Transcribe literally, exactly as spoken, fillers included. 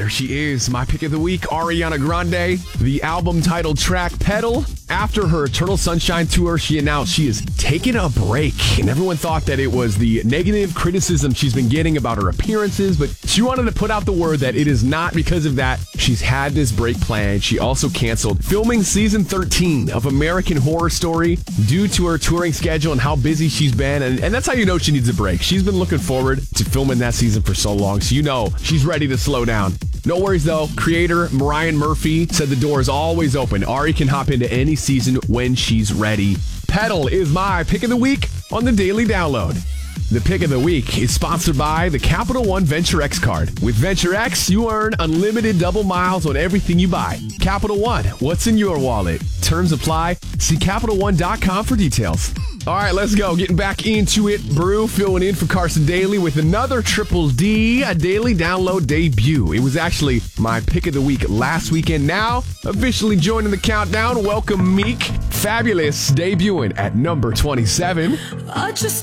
There she is, my pick of the week, Ariana Grande. The album titled track, Pedal. After her Eternal Sunshine tour, she announced she is taking a break. And everyone thought that it was the negative criticism she's been getting about her appearances, but she wanted to put out the word that it is not because of that. She's had this break planned. She also canceled filming season thirteen of American Horror Story due to her touring schedule and how busy she's been. And, and that's how you know she needs a break. She's been looking forward to filming that season for so long, so you know she's ready to slow down. No worries though, creator Marian Murphy said the door is always open. Ari can hop into any season when she's ready. Pedal is my pick of the week on the Daily Download. The pick of the week is sponsored by the Capital One Venture X card. With Venture X, you earn unlimited double miles on everything you buy. Capital One, what's in your wallet? Terms apply. See Capital One dot com for details. All right, let's go. Getting back into it. Brew filling in for Carson Daly with another Triple D, a Daily Download debut. It was actually my pick of the week last weekend. Now, officially joining the countdown, welcome Meek. Fabulous, debuting at number twenty-seven. I just